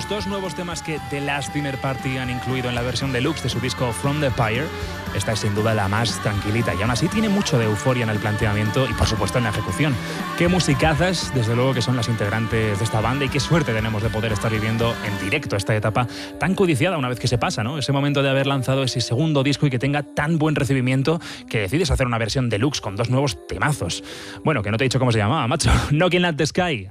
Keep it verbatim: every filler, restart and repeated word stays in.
los dos nuevos temas que The Last Dinner Party han incluido en la versión deluxe de su disco From the Pyre. Esta es sin duda la más tranquilita y aún así tiene mucho de euforia en el planteamiento y por supuesto en la ejecución. Qué musicazas, desde luego, que son las integrantes de esta banda, y qué suerte tenemos de poder estar viviendo en directo esta etapa tan codiciada una vez que se pasa, ¿no? Ese momento de haber lanzado ese segundo disco y que tenga tan buen recibimiento que decides hacer una versión deluxe con dos nuevos temazos. Bueno, que no te he dicho cómo se llamaba, macho. Knocking at the Sky.